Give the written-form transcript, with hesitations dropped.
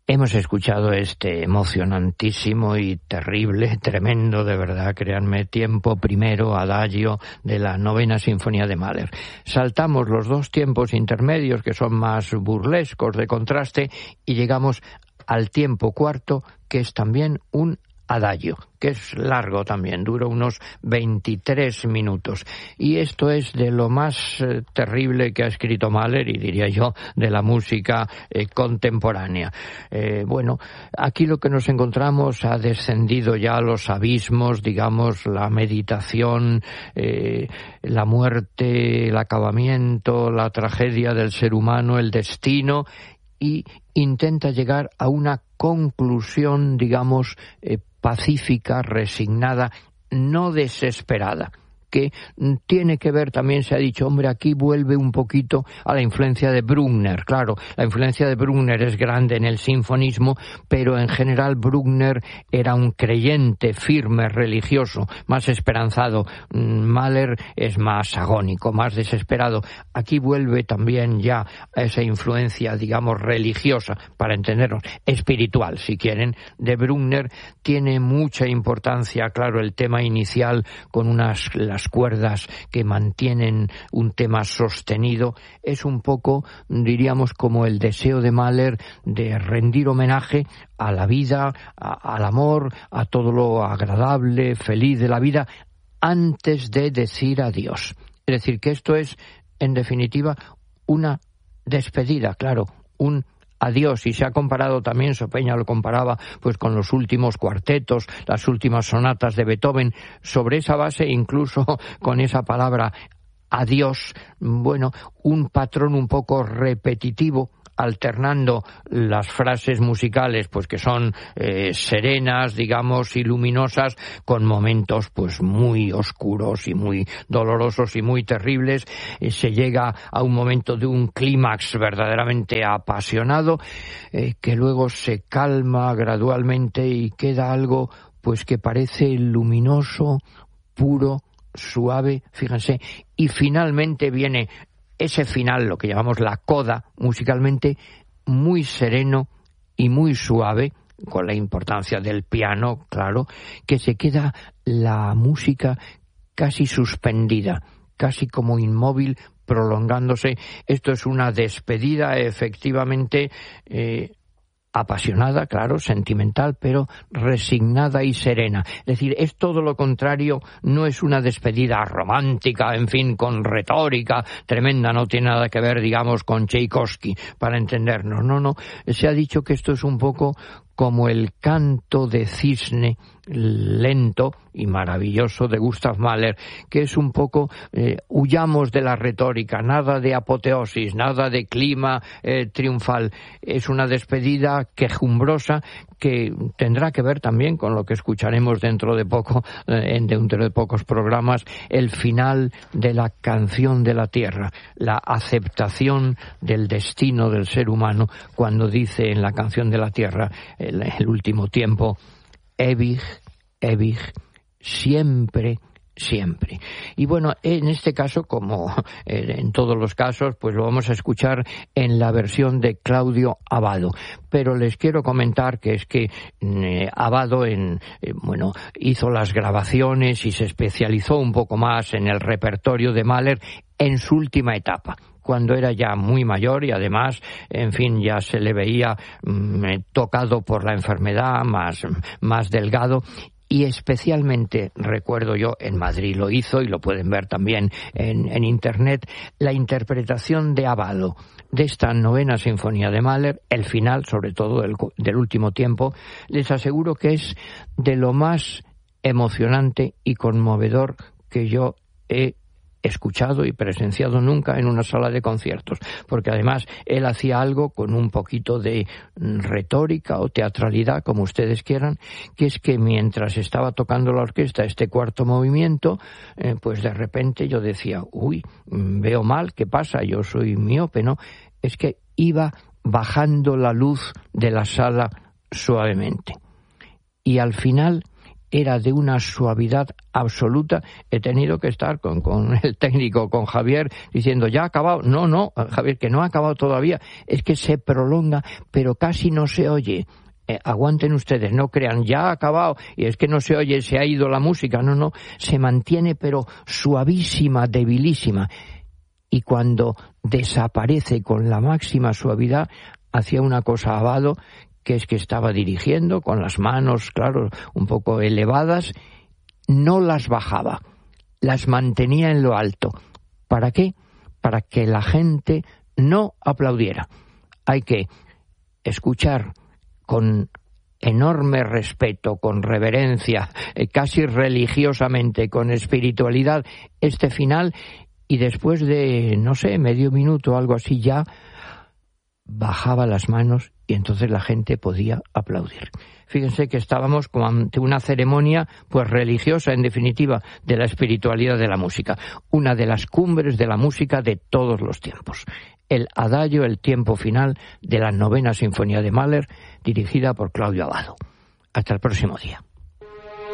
Hemos escuchado este emocionantísimo y terrible, tremendo de verdad, créanme, tiempo primero, adagio de la Novena Sinfonía de Mahler. Saltamos los dos tiempos intermedios que son más burlescos de contraste y llegamos al tiempo cuarto, que es también un adagio, que es largo también, dura unos 23 minutos. Y esto es de lo más terrible que ha escrito Mahler, y diría yo, de la música contemporánea. Bueno, aquí lo que nos encontramos ha descendido ya a los abismos, digamos, la meditación, la muerte, el acabamiento, la tragedia del ser humano, el destino, y intenta llegar a una conclusión, digamos, pacífica, resignada, no desesperada, que tiene que ver también, se ha dicho, hombre, aquí vuelve un poquito a la influencia de Bruckner. Claro, la influencia de Bruckner es grande en el sinfonismo, pero en general Bruckner era un creyente firme, religioso, más esperanzado. Mahler es más agónico, más desesperado. Aquí vuelve también ya a esa influencia, digamos, religiosa, para entendernos, espiritual, si quieren, de Bruckner. Tiene mucha importancia, claro, el tema inicial con las cuerdas que mantienen un tema sostenido. Es un poco, diríamos, como el deseo de Mahler de rendir homenaje a la vida, al amor, a todo lo agradable, feliz de la vida, antes de decir adiós. Es decir, que esto es, en definitiva, una despedida, claro, un adiós. Y se ha comparado también, Sopeña lo comparaba pues con los últimos cuartetos, las últimas sonatas de Beethoven, sobre esa base, incluso con esa palabra adiós, bueno, un patrón un poco repetitivo, alternando las frases musicales pues que son serenas, digamos, y luminosas, con momentos pues muy oscuros y muy dolorosos y muy terribles. Se llega a un momento de un clímax verdaderamente apasionado, que luego se calma gradualmente y queda algo pues que parece luminoso, puro, suave, fíjense, y finalmente viene ese final, lo que llamamos la coda, musicalmente muy sereno y muy suave, con la importancia del piano, claro, que se queda la música casi suspendida, casi como inmóvil, prolongándose. Esto es una despedida efectivamente apasionada, claro, sentimental, pero resignada y serena. Es decir, es todo lo contrario, no es una despedida romántica, en fin, con retórica tremenda, no tiene nada que ver, digamos, con Tchaikovsky, para entendernos. No, se ha dicho que esto es un poco como el canto de cisne lento y maravilloso de Gustav Mahler, que es un poco, huyamos de la retórica, nada de apoteosis, nada de clima triunfal. Es una despedida quejumbrosa que tendrá que ver también con lo que escucharemos dentro de poco, dentro de pocos programas, el final de la canción de la tierra, la aceptación del destino del ser humano, cuando dice en la canción de la tierra, el último tiempo, ewig, ewig, siempre, siempre. Y bueno, en este caso, como en todos los casos, pues lo vamos a escuchar en la versión de Claudio Abbado. Pero les quiero comentar que es que Abbado hizo las grabaciones y se especializó un poco más en el repertorio de Mahler en su última etapa, cuando era ya muy mayor y además, en fin, ya se le veía tocado por la enfermedad, más delgado. Y especialmente, recuerdo yo, en Madrid lo hizo, y lo pueden ver también en Internet, la interpretación de Abbado de esta novena sinfonía de Mahler, el final, sobre todo del último tiempo. Les aseguro que es de lo más emocionante y conmovedor que yo he escuchado y presenciado nunca en una sala de conciertos, porque además él hacía algo con un poquito de retórica o teatralidad, como ustedes quieran, que es que mientras estaba tocando la orquesta este cuarto movimiento, pues de repente yo decía, veo mal, ¿qué pasa? Yo soy miope, ¿no? Es que iba bajando la luz de la sala suavemente. Y al final era de una suavidad absoluta. He tenido que estar con el técnico, con Javier, diciendo, ¿ya ha acabado? No, Javier, que no ha acabado todavía. Es que se prolonga, pero casi no se oye. Aguanten ustedes, no crean, ya ha acabado, y es que no se oye, se ha ido la música. No, se mantiene, pero suavísima, debilísima. Y cuando desaparece con la máxima suavidad, hacía una cosa Abbado, que es que estaba dirigiendo con las manos, claro, un poco elevadas, no las bajaba, las mantenía en lo alto. ¿Para qué? Para que la gente no aplaudiera. Hay que escuchar con enorme respeto, con reverencia, casi religiosamente, con espiritualidad, este final, y después de, no sé, medio minuto o algo así, ya bajaba las manos y entonces la gente podía aplaudir. Fíjense que estábamos como ante una ceremonia pues religiosa, en definitiva, de la espiritualidad de la música, una de las cumbres de la música de todos los tiempos. El Adagio, el tiempo final de la 9ª Sinfonía de Mahler, dirigida por Claudio Abbado. Hasta el próximo día.